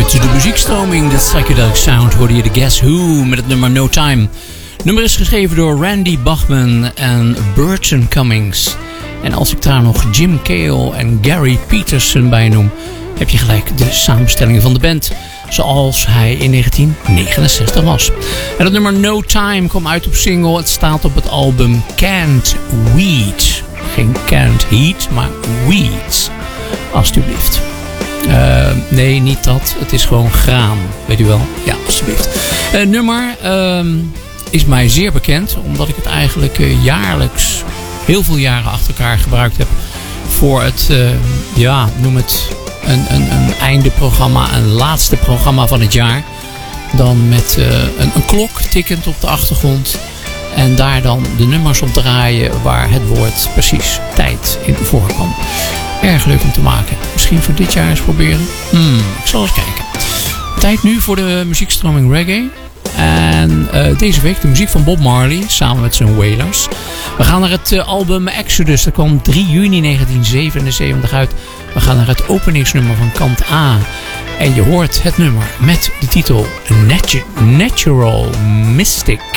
Uit de muziekstroming, de psychedelic sound, hoorde je de Guess Who met het nummer No Time. Het nummer is geschreven door Randy Bachman en Burton Cummings. En als ik daar nog Jim Cale en Gary Peterson bij noem, heb je gelijk de samenstelling van de band zoals hij in 1969 was. En het nummer No Time kwam uit op single. Het staat op het album Canned Weed. Geen Canned Heat, maar Weeds. Alsjeblieft. Nee, niet dat. Het is gewoon graan. Weet u wel? Ja, alsjeblieft. Het nummer is mij zeer bekend. Omdat ik het eigenlijk jaarlijks heel veel jaren achter elkaar gebruikt heb. Voor het, noem het een eindeprogramma. Een laatste programma van het jaar. Dan met een klok tikkend op de achtergrond. En daar dan de nummers op draaien waar het woord precies tijd in voorkwam. Erg leuk om te maken. Misschien voor dit jaar eens proberen. Ik zal eens kijken. Tijd nu voor de muziekstroming reggae. En deze week de muziek van Bob Marley samen met zijn Wailers. We gaan naar het album Exodus. Dat kwam 3 juni 1977 uit. We gaan naar het openingsnummer van kant A. En je hoort het nummer met de titel Natural Mystic.